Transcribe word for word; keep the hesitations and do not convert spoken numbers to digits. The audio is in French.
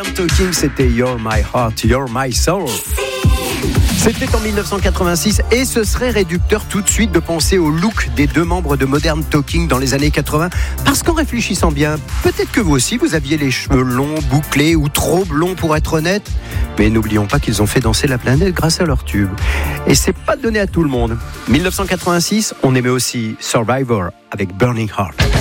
Modern Talking, c'était You're My Heart, You're My Soul. C'était en dix-neuf cent quatre-vingt-six et ce serait réducteur tout de suite de penser au look des deux membres de Modern Talking dans les années quatre-vingts, parce qu'en réfléchissant bien, peut-être que vous aussi vous aviez les cheveux longs, bouclés ou trop blonds pour être honnête, mais n'oublions pas qu'ils ont fait danser la planète grâce à leur tube. Et c'est pas donné à tout le monde. dix-neuf cent quatre-vingt-six, on aimait aussi Survivor avec Burning Heart.